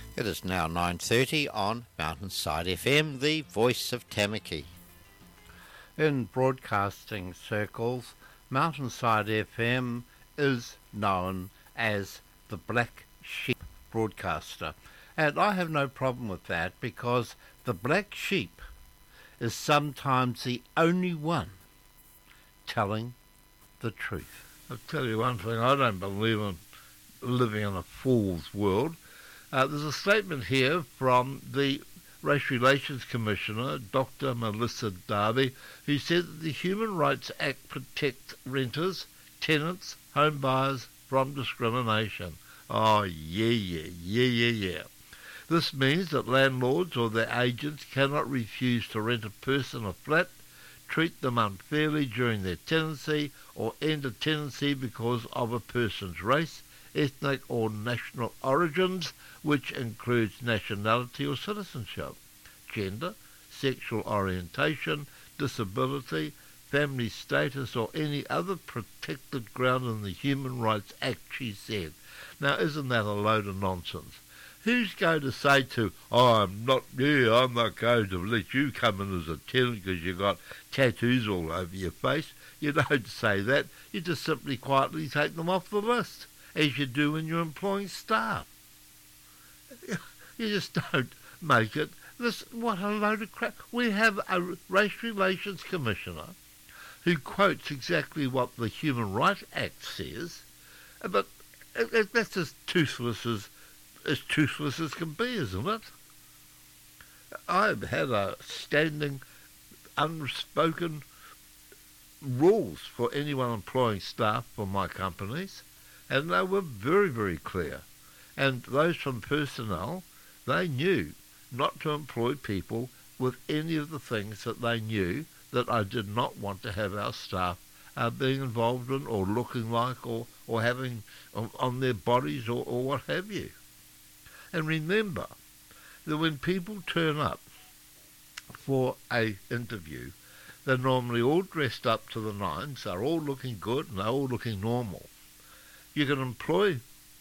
It is now 9:30 on Mountainside FM, the voice of Tamaki. In broadcasting circles, Mountainside FM is known as the Black Sheep broadcaster. And I have no problem with that because the black sheep is sometimes the only one telling the truth. I'll tell you one thing, I don't believe in living in a fool's world. There's a statement here from the Race Relations Commissioner, Dr. Melissa Darby, who said that the Human Rights Act protects renters, tenants, home buyers from discrimination. Oh, yeah. This means that landlords or their agents cannot refuse to rent a person a flat, treat them unfairly during their tenancy, or end a tenancy because of a person's race, ethnic or national origins, which includes nationality or citizenship, gender, sexual orientation, disability, family status, or any other protected ground in the Human Rights Act, she said. Now, isn't that a load of nonsense? Who's going to say I'm not going to let you come in as a tenant because you've got tattoos all over your face? You don't say that. You just simply quietly take them off the list, as you do when you're employing staff. You just don't make it. What a load of crap. We have a Race Relations Commissioner who quotes exactly what the Human Rights Act says, but that's as toothless as can be, isn't it? I've had a standing, unspoken rules for anyone employing staff for my companies, and they were very, very clear. And those from personnel, they knew not to employ people with any of the things that they knew that I did not want to have our staff being involved in, or looking like, or having on their bodies, or what have you. And remember that when people turn up for an interview, they're normally all dressed up to the nines, they're all looking good, and they're all looking normal. You can employ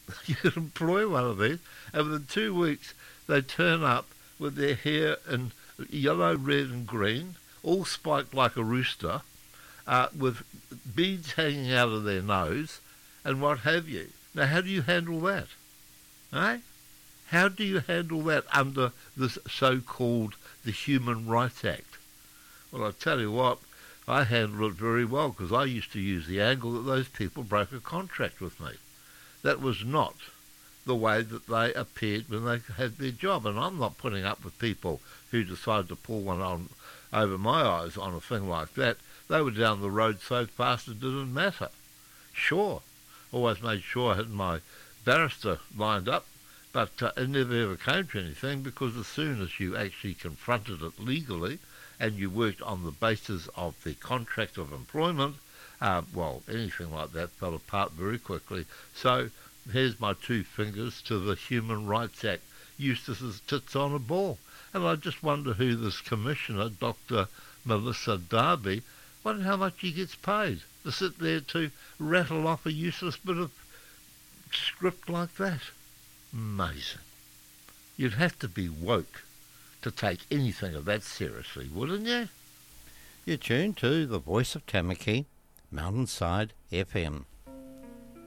one of these, and within 2 weeks they turn up with their hair in yellow, red and green, all spiked like a rooster, with beads hanging out of their nose, and what have you. Now, how do you handle that? Eh? How do you handle that under this so-called the Human Rights Act? Well, I tell you what, I handled it very well, because I used to use the angle that those people broke a contract with me. That was not the way that they appeared when they had their job. And I'm not putting up with people who decide to pull one on over my eyes on a thing like that. They were down the road so fast it didn't matter. Sure, always made sure I had my barrister lined up, but it never ever came to anything, because as soon as you actually confronted it legally and you worked on the basis of the contract of employment, anything like that fell apart very quickly. So here's my 2 fingers to the Human Rights Act, Eustace's tits on a ball. And I just wonder who this commissioner, Dr. Melissa Darby, wonder how much he gets paid to sit there to rattle off a useless bit of script like that. Amazing. You'd have to be woke to take anything of that seriously, wouldn't you? You're tuned to the voice of Tamaki, Mountainside FM.